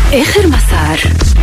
آخر مسار.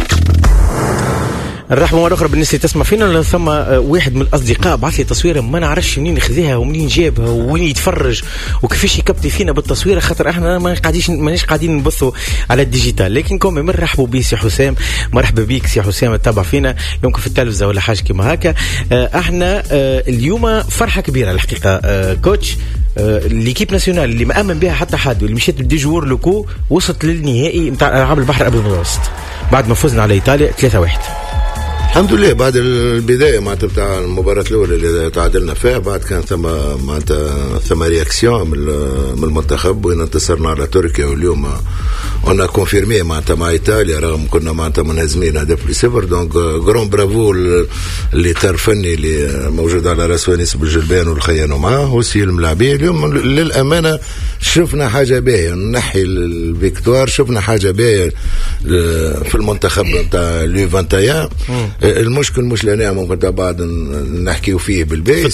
نرحب مرة أخرى بالناس اللي تسمع فينا. ثم واحد من الأصدقاء بعث لي تصويرة ما نعرفش منين يخذيها ومنين جابها وين يتفرج وكيفاش يكبتي فينا بالتصويرة، خاطر احنا مانيش قاعدين نبثوا على الديجيتال. لكن كومي مرحبوا بي سي حسام، مرحبا بيك سي حسام، تتابع فينا يمكن في التلفزة ولا حاجة كما هكا. احنا اليوم فرحة كبيرة الحقيقة. كوتش ليكيب ناسيونال اللي ما امن بها حتى حد واللي مشيت بدي جوور لوكو وصلت للنهائي نتاع العاب البحر ابيض المتوسط بعد ما فزنا على ايطاليا 3-1. الحمد لله. بعد البدايه معناتها بتاع المباراه الاولى اللي تعادلنا فيها، بعد كان ثم رياكسيون من المنتخب وين انتصرنا على تركيا، واليوم انا كونفيرمي معناتها مع ايطاليا رغم كنا معناتها منهزمين هدف لصفر. دونك جرون برافو اللي الفني اللي موجود على راس ونيس بالجلبان والخيانوا معاه وسي الملاعبيه. اليوم للامانه شفنا حاجه باهيه، نحي الفيكتوار شفنا حاجه باهيه في المنتخب نتاع لو 21. المشكل مش لنا ممكن بعد نحكيو فيه بالباقي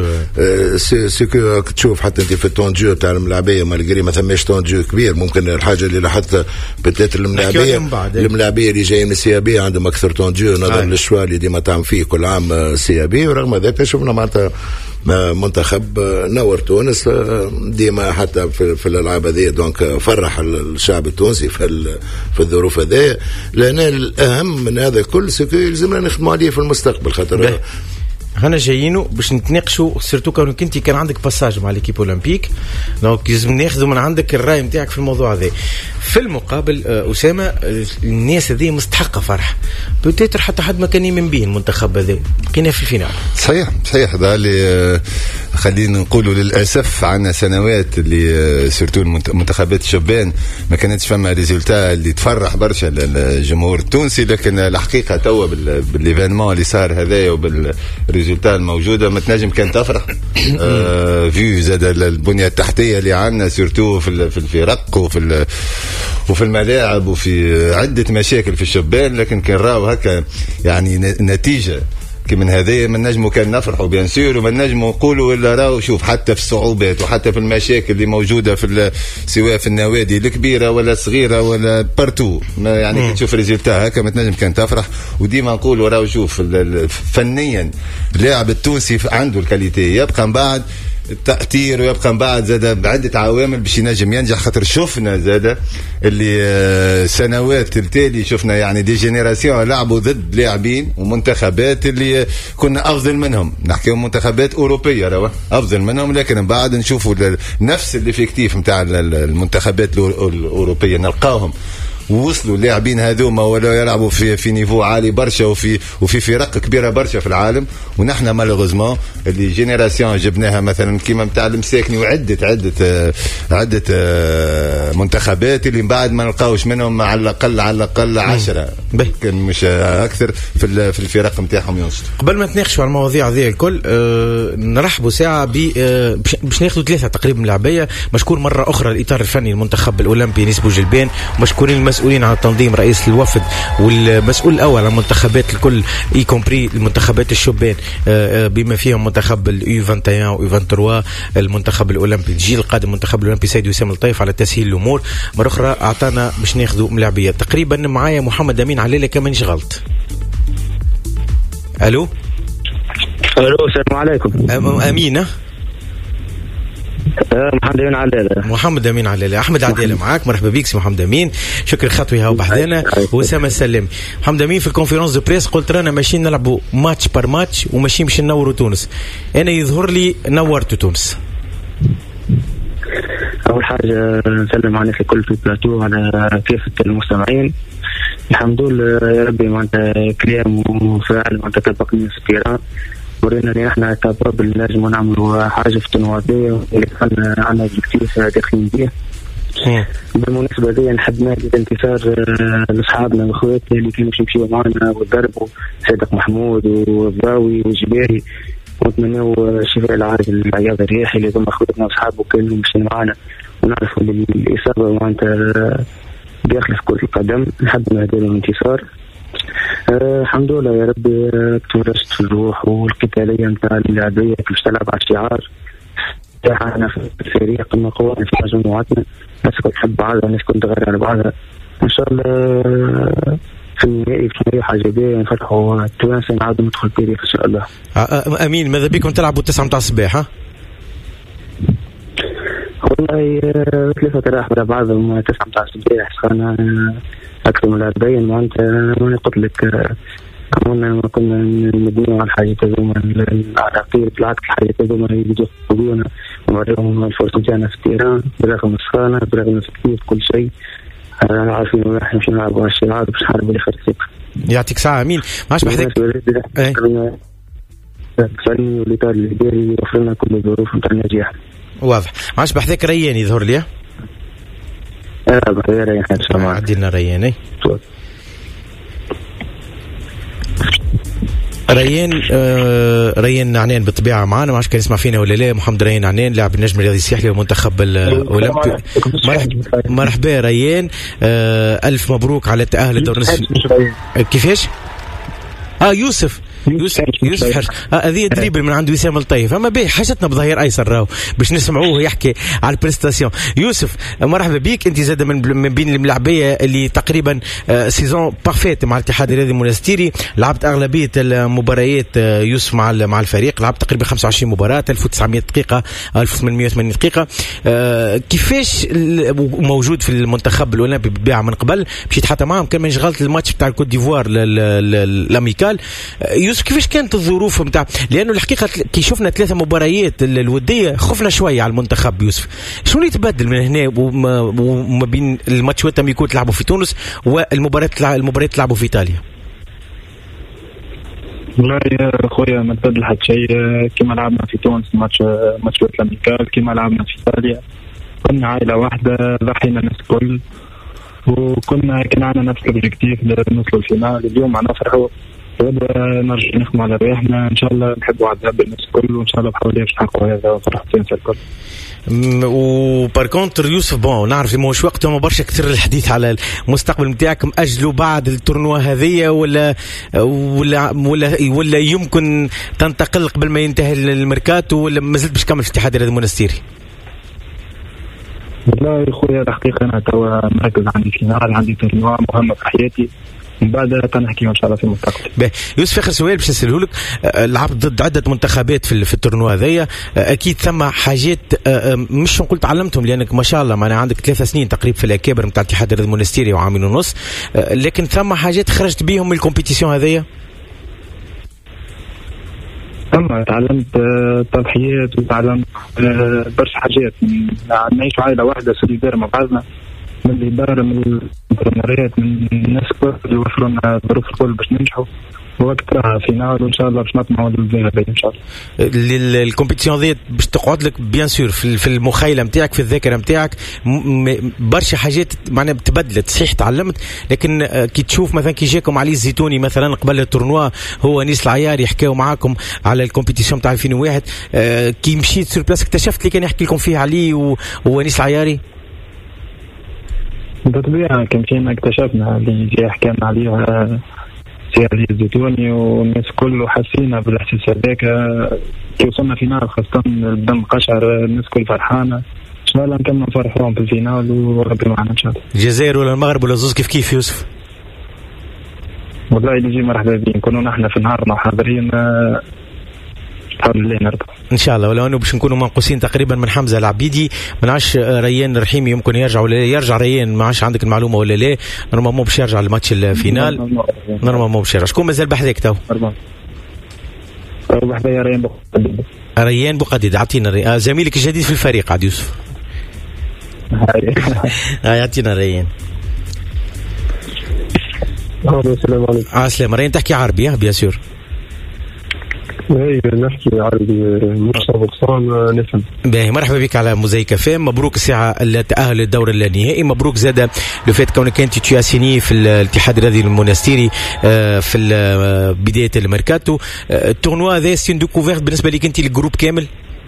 سكو تشوف حتى انت في التونجو تاع الملاعبيه مالغري ما ثماش تونجو كبير. ممكن الحاجه اللي لاحظتها بتات الملاعبيه اللي جاي من السي بي عندهم اكثر تونجو نظرا للشوا اللي ديما تعمل فيه كل عام سي بي. ورغم ذلك شفنا معناتها منتخب نور تونس ديما حتى في الالعاب هذه. دونك فرح الشعب التونسي في الظروف هذه، لان الاهم من هذا كل سكو يلزمنا نخدموا عليه في المستقبل. خاطر هنا جايينو باش نتناقشوا سيرتو كونك انت كان عندك باساج مع ليكيب اولمبيك، دونك لازم ناخذوا من عندك الراي نتاعك في الموضوع هذا. في المقابل اسامه الناس هذه مستحقه فرح، بوتيتر حتى حد ما كان يمن به المنتخب هذا لقيناه في الفينال. صحيح هذا اللي خلينا نقولوا للاسف عنا سنوات اللي سيرتو المنتخبات الشبان ما كانتش فما ريزولتا اللي تفرح برشا الجمهور التونسي. لكن الحقيقه توا بالايفينمون اللي صار هذايا وبالريزولتا الموجوده ما تنجم كان تفرح. فيو زاد البنيه التحتيه اللي عنا سيرتو في الفرق وفي الملاعب وفي عده مشاكل في الشبان. لكن كان راو هكا يعني نتيجه من هذه ما نجموا كان نفرحوا بيان سور، وما نجموا نقولوا الا راهو شوف حتى في الصعوبات وحتى في المشاكل اللي موجوده سواء في النوادي الكبيره ولا الصغيره ولا بارتو يعني تشوف ريزلتا هكا ما تنجم كان تفرح. وديما نقولوا راهو شوف فنيا اللاعب التونسي عنده الكاليتي، يبقى من بعد التأثير ويبقى من بعد زاد بعدة عوامل باش ينجم ينجح. خاطر شفنا زاد اللي سنوات التالي شفنا يعني دي جينيراسيون لعبوا ضد لاعبين ومنتخبات اللي كنا أفضل منهم، نحكيو منتخبات أوروبية روا أفضل منهم. لكن من بعد نشوفوا نفس الإفكتيف متاع المنتخبات الأوروبية نلقاهم ووصلوا اللاعبين هذوما ولا يلعبوا في نيفو عالي برشا وفي فرق كبيره برشا في العالم. ونحن مالوغوزمون اللي جينيراسيون جبناها مثلا كيما نتاع المساكني وعده منتخبات اللي من بعد ما نلقاوش منهم على الاقل 10 كان مش اكثر في الفرق نتاعهم يوصلوا. قبل ما نتناقشوا على المواضيع هذه الكل نرحبوا ساعه باش ناخذوا 3 تقريبا ملاعبيه. مشكور مره اخرى الاطار الفني المنتخب الاولمبي نيس بوجلبان، مشكورين المسؤولين عن التنظيم رئيس الوفد والمسؤول الاول عن المنتخبات الكل اي كومبري المنتخبات الشبان بما فيهم منتخب اليو 21 و 23 المنتخب الاولمبي الجيل القادم المنتخب الاولمبي سيد وسام الطيف على تسهيل الامور. مره اخرى اعطانا باش ناخذوا ملاعبيه. تقريبا معايا محمد امين عليله كمان غلط. الو السلام عليكم. امينه محمد امين عليله احمد عداله معاك. مرحبا بيك سي محمد امين، شكرا خطوي هاو بحذانا. وسام السلام. محمد امين في الكونفرنس دو بريس قلت رانا ماشيين نلعبوا ماتش بار ماتش وماشيين باش ننوروا تونس. انا يظهر لي نورتوا تونس. اول حاجه نسلم عليك الكل في البلاتو على كافه المستمعين. الحمد لله يا ربي معناتها كريم وفاعل معناتها طبقني السكيران ورينا اللي احنا كابابل نجموا نعملوا حاجه في التنواديه اللي كان عندنا اوبجيكتيف داخلين بيه. بالمناسبه هذه نحب نادي انتصار لاصحابنا واخواتي اللي كانوا يمشيوا معنا وضربوا صادق محمود والضاوي والجباري، ونتمنوا الشفاء العاجل للعياذ الرياحي اللي هم اخواتنا واصحابه كانوا ماشيين معنا ونعرفوا الاصابه معناتها داخل في كره القدم. نحب نهدي لهم انتصار. الحمد لله يا ربي تورست في الروح والقتاليه نتاع اللاعبيه كيفاش تلعب على الشعار تاعنا في الفريق. قلنا قوة في مجموعتنا، الناس كنت تحب بعضها، الناس كنت تغير على بعضها. ان شاء الله في النهائي حاجه باهيه نفرحوا التوانسه نعاودوا ندخل التاريخ ان شاء الله. امين. ماذا بكم تلعبوا 9 متاع الصباح؟ ها والله 3 راح ورا بعضهم 9 متاع الصباح سخانه اكثر من 40 معناتها ما قلت لك ما كنا نبنيو على الحاجات هذوما العراقيل بالعكس الحاجات هذوما يجوا يقولون ونوريهم الفرصه تاعنا في التيران برغم السخانه برغم التكليف كل شيء عارفين راح نمشي نلعبوا على الشعار باش نحاربوا اللي خرج. يعطيك الصحة. امين. ماش بحذاك الفني والاطار الاداري يوفر لنا كل الظروف نتاع النجاح. واضح. ماش بحذاك ريان يظهر لي بحذاك ريان ان شاء الله عدينا ريان ريان عنان بالطبيعه معنا، ما عادش كان يسمع فينا ولا لا. محمد ريان عنان لاعب النجم الرياضي الساحلي ومنتخب الاولمبي. مرحبا ريان. الف مبروك على التاهل للدور نصف. كيفاش؟ يوسف حرش. هذه دريبل من عند وسام الطيف. اما باهي حاجتنا بظهير ايسر راهو باش نسمعوه يحكي على البريستاسيون. يوسف مرحبا بيك. انت زاد من بين الملاعبيه اللي تقريبا سيزون بارفيت مع الاتحاد الرياضي المونستيري. لعبت اغلبيه المباريات يوسف مع الفريق. لعبت تقريبا 25 مباراه 1900 دقيقه 1880 دقيقه. كيفاش موجود في المنتخب الاولمبي بالطبيعه من قبل مشيت حتى معهم كان من شغلت الماتش بتاع الكوت ديفوار الاميكال. يوسف كيفاش كانت الظروف نتاع لانه الحقيقه كي شفنا 3 مباريات الوديه خفنا شويه على المنتخب يوسف. شنو اللي تبدل من هنا وما بين الماتشات اللي يكون تلعبوا في تونس والمباريات تلعبوا في ايطاليا؟ والله يا خويا ما تبدل حتى شيء. كما لعبنا في تونس ماتشات الاميكال كما لعبنا في ايطاليا كنا عائله واحده ضحينا الناس الكل وكنا كان عندنا نفس الاوبجيكتيف نوصلوا الفينال. اليوم معنا فرحوا نرجع نخدم على ريحنا ان شاء الله نحبوا عذاب الناس الكل وان شاء الله بحاول نحققوا هذا فرحتين الكل. وبار كونتر يوسف بون نعرف مش وقته ما برشا كثير الحديث على المستقبل نتاعكم. اجلوا بعد التورنوا هذه ولا يمكن تنتقل قبل ما ينتهي الميركاتو ولا ما زلت باش تكمل في الاتحاد الرياضي المونستيري؟ والله يا خويا الحقيقه انا توا مركز عندي فينال عندي تورنوا مهمه في حياتي من بعد تنحكي ان شاء الله في المستقبل. يوسف اخر سؤال باش نساله لك. لعبت ضد عده منتخبات في التورنوا هذيا اكيد ثم حاجات مش نقول تعلمتهم لانك ما شاء الله معنا عندك 3 سنين تقريبا في الاكابر نتاع الاتحاد الرياضي المونستيري وعامين ونص لكن ثم حاجات خرجت بيهم من الكومبيتيسيون هذيا. تعلمت تضحيات وتعلمت برشا حاجات. نعيش عائله واحده سوليدار مع بعضنا من الإدارة من الانترنيات من الناس اللي يوفروا لنا ظروف الكل باش ننجحوا وقتها فينال وإن شاء الله باش نطمعوا للفينال إن شاء الله. الكومبيتيشن ذي باش تقعد لك بيان سور في المخيلة نتاعك في الذاكرة نتاعك برشا حاجات معناها تبدلت. صحيح تعلمت لكن كي تشوف مثلا كي جاكم علي الزيتوني مثلا قبل التورنوا هو نيس العياري يحكيوا معاكم على الكومبيتيشن نتاع 2001 كي مشيت سور بلاس اكتشفت اللي كان يحكي لكم فيه علي ونيس العياري. بالطبيعة كان فينا اكتشفنا اللي جاي حكينا عليه سي علي الزيتوني والناس كله حسينا بالاحساس هذاك كي وصلنا فينال خاصة الدم قشعر الناس كل فرحانة ان شاء الله نكمل نفرحهم في الفينال وربي معنا ان شاء الله. الجزائر ولا المغرب ولا زوز كيف يوسف؟ والله اللي يجي مرحبا بين نكونوا نحن في نهارنا حاضرين بحول الله نرضى ان شاء الله. ولو انه باش نكونوا منقوسين تقريبا من حمزه العبيدي ما نعرفش ريان الرحيمي يمكن يرجع ولا لا يرجع. ريان ما عادش عندك المعلومه ولا لا؟ نورمالمون مو باش يرجع لماتش الفينال. نورمالمون مو باش يرجع. شكون مازال بحذاك تو؟ بحذايا ريان بوقديد. ريان بوقديد اعطينا زميلك الجديد في الفريق عاد يوسف. يعطينا ريان. السلام عليكم. السلام. ريان تحكي عربي بيان سور؟ اي نحكي عربي مش صعب نفهم. باهي مرحبا بك على موزايك فام. مبروك الساعه التاهل للدور اللانهائي. مبروك زاد لو فات كونك انت تياسيني في الاتحاد الرياضي المونستيري في بدايه الميركاتو. التورنوا هذا سين ديكوفيرت بالنسبه لك انت الجروب كامل؟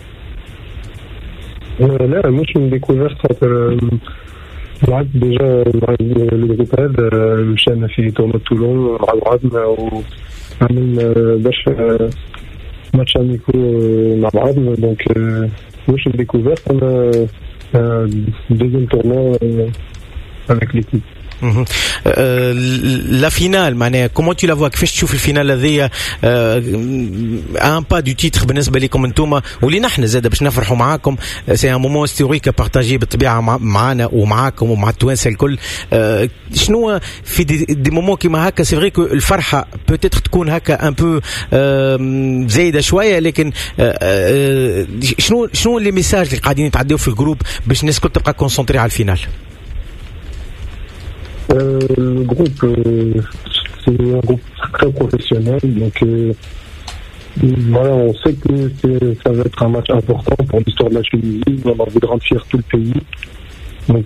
لا مش من ديكوفيرت خاطر لعبت ديجا مع الجروب هذا مشينا في تورنوا تولون مع بعضنا وعملنا برشا ماتش اميكو مع بعضنا دونك مش ديكوفيرت انا دوزيام تورنوا افيك ليكيب. لا فينال معناها كومون تو لا فوا كيفاش تشوف الفينال هذيا ان با دو تيتر بالنسبه لكم انتوما واللي نحن زاد باش نفرحوا معاكم سي ان مومون هيستوريك بارطاجي بالطبيعه معنا ومعاكم ومع التوانسه الكل شنو في دي مومون كيما هكا سي فري كو الفرحه بوتيتر تكون هكا ان بو زايده شويه لكن شنو لي ميساج اللي قاعدين يتعداو في الجروب باش الناس الكل تبقى كونسونطري على الفينال Le groupe, c'est un groupe très professionnel, donc voilà, on sait que ça va être un match important pour l'histoire de la Tunisie. On a envie de rendre fier tout le pays, donc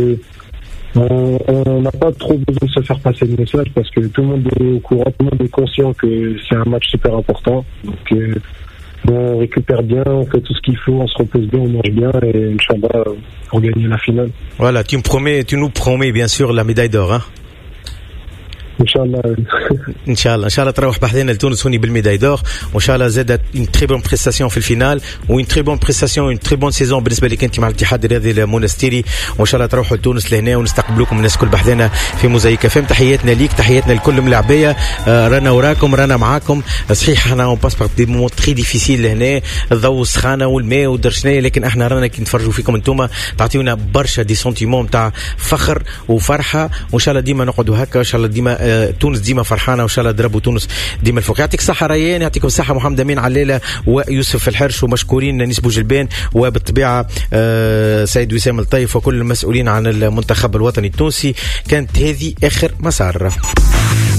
on n'a pas trop besoin de se faire passer le message parce que tout le monde est au courant, tout le monde est conscient que c'est un match super important. Donc on récupère bien, on fait tout ce qu'il faut, on se repose bien, on mange bien et Inch'Allah pour gagner la finale. Voilà, tu nous promets bien sûr la médaille d'or, hein? ان شاء الله تروح بحذنا لتونس هوني بالميداي دور وان شاء الله زادت اون تري بون بريستاسيون في الفينال وين تري بون بريستاسيون اون تري بون سيزون بالنسبه لك انت مع الاتحاد الرياضي المونستيري وان شاء الله تروحوا لتونس لهنا ونستقبلوكم الناس كل بحذنا في موزايك فهم. تحياتنا ليك تحياتنا لكل ملاعبيه رانا وراكم رانا معاكم صحيح احنا اون باس بار دي مومون تري ديفيسيل لهنا الضوء السخانه والماء ودرشنا لكن احنا رانا كي نتفرجوا فيكم انتم تعطيونا برشا دي سونتيمون تاع فخر وفرحه وان شاء الله ديما نقعدوا هكا ان شاء الله ديما تونس ديما فرحانه وان شاء الله ضربوا تونس ديما الفوق. يعطيك الصحه ريان يعطيكم الصحه محمد امين علالة ويوسف الحرش ومشكورين نسبو جلبان وبالطبيعه سيد وسام الطيف وكل المسؤولين عن المنتخب الوطني التونسي. كانت هذه اخر مسار.